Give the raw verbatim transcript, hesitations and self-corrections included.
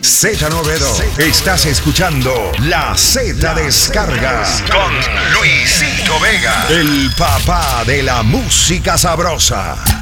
Z noventa. Estás escuchando La Z Descarga con Luisito Vega, el papá de la música sabrosa.